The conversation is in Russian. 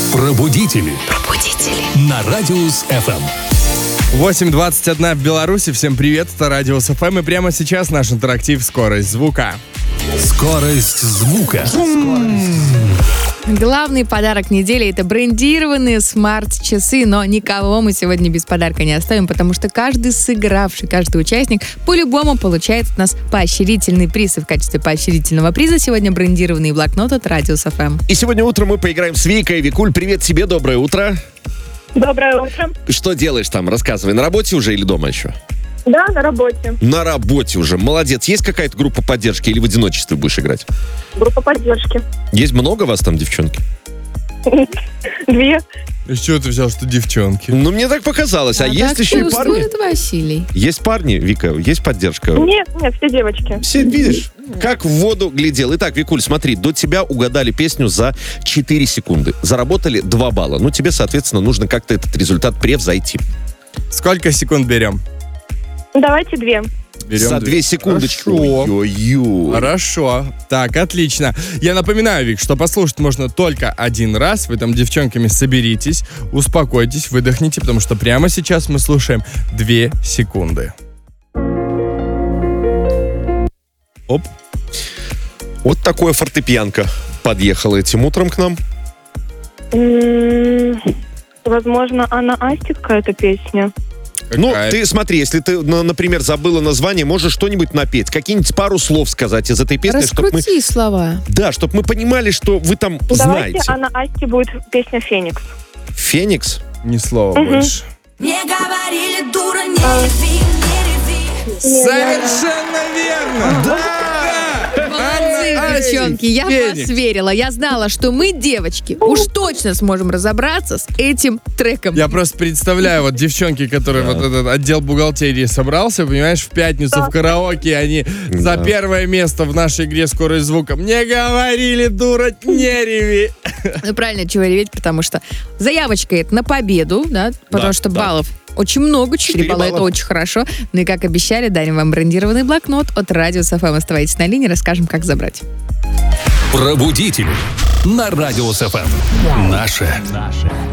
Пробудители. На Радиус ФМ. 8:21 в Беларуси. Всем привет, это Радиус ФМ. И прямо сейчас наш интерактив «Скорость звука». Скорость звука. Главный подарок недели — это брендированные смарт-часы, но никого мы сегодня без подарка не оставим, потому что каждый сыгравший, каждый участник по-любому получает от нас поощрительный приз. И в качестве поощрительного приза сегодня брендированный блокнот от Радиус ФМ. И сегодня утром мы поиграем с Викой. Викуль, привет тебе, доброе утро. Доброе утро. Что делаешь там? Рассказывай. На работе уже или дома еще? Да, на работе. На работе уже. Молодец. Есть какая-то группа поддержки или в одиночестве будешь играть? Группа поддержки. Есть много вас там, девчонки? 2. Из чего ты взял, что девчонки? Ну, мне так показалось. А есть так еще и парни? чувствует Василий. Есть парни, Вика? Есть поддержка? Нет, все девочки. Все, видишь, как в воду глядел. Итак, Викуль, смотри, до тебя угадали песню за 4 секунды. Заработали 2 балла. Ну, тебе, соответственно, нужно как-то этот результат превзойти. Сколько секунд берем? Давайте 2. Берем За 2 секундочки. Хорошо. Ой-ой-ой. Хорошо. Так, отлично. Я напоминаю, Вик, что послушать можно только один раз. Вы там, девчонками, соберитесь, успокойтесь, выдохните, потому что прямо сейчас мы слушаем 2 секунды. Оп. Вот такое фортепианка подъехала этим утром к нам. Возможно, Анна Асти какая-то песня. Ну, Какая? ты смотри, если ты, например, забыла название, можешь что-нибудь напеть, какие-нибудь пару слов сказать из этой песни, чтобы мы... Раскрути слова. Да, чтобы мы понимали, что вы там Давайте знаете. Анна Асти будет песня «Феникс». Феникс? Ни слова больше. Мне говорили, дура, не реви, не реви. Совершенно верно! Да! Молодцы, девчонки, я в вас верила. Я знала, что мы, девочки, уж точно сможем разобраться с этим треком. Я просто представляю, вот девчонки, которые вот этот отдел бухгалтерии собрался, понимаешь, в пятницу в караоке, они за первое место в нашей игре «Скорость звука». Мне говорили, дура, не реви. Ну, правильно, чего реветь, потому что заявочка это на победу, да, потому что баллов очень много, 4 балла, это очень хорошо. Ну и, как обещали, дарим вам брендированный блокнот от Радиус ФМ. Оставайтесь на линии, расскажем, как забрать. Пробудители. На Радиус ФМ. Наше